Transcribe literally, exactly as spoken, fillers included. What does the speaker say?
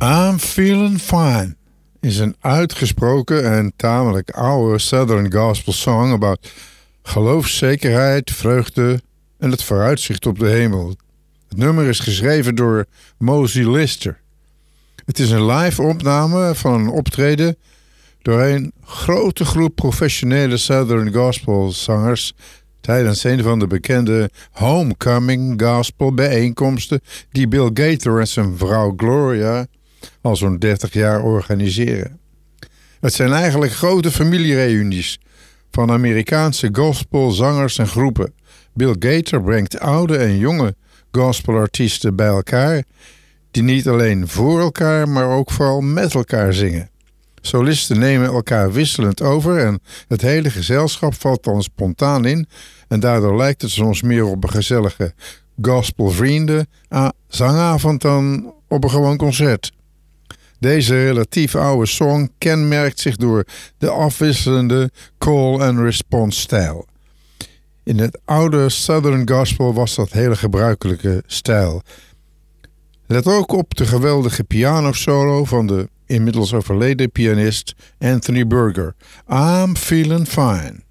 I'm Feeling Fine is een uitgesproken en tamelijk oude Southern Gospel song about geloofszekerheid, vreugde en het vooruitzicht op de hemel. Het nummer is geschreven door Mosey Lister. Het is een live opname van een optreden door een grote groep professionele Southern Gospel zangers tijdens een van de bekende Homecoming Gospel bijeenkomsten die Bill Gaither en zijn vrouw Gloria al zo'n dertig jaar organiseren. Het zijn eigenlijk grote familiereunies van Amerikaanse gospelzangers en groepen. Bill Gaither brengt oude en jonge gospelartiesten bij elkaar die niet alleen voor elkaar, maar ook vooral met elkaar zingen. Solisten nemen elkaar wisselend over en het hele gezelschap valt dan spontaan in en daardoor lijkt het soms meer op een gezellige gospelvrienden zangavond dan op een gewoon concert. Deze relatief oude song kenmerkt zich door de afwisselende call-and-response stijl. In het oude Southern Gospel was dat hele gebruikelijke stijl. Let ook op de geweldige pianosolo van de inmiddels overleden pianist Anthony Burger. I'm Feeling Fine.